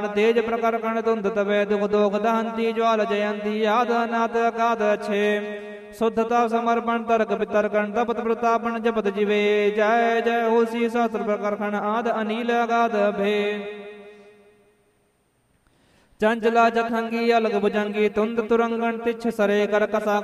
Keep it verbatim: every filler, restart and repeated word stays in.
तेज प्रकर कण धुंध तवे दुख दोख दहंती ज्वाल जयंती आद अनाथ अगाध छे शुद्धता समर्पण तर्क पितरकण तपत प्रतापन जपत जीवे जय जय होसी सहस्र प्रकर खण आद अनिल अगाध भे चंचला जखंगी अलग भुजंगी तुंद तुरंगन तिछ सरे कर कसा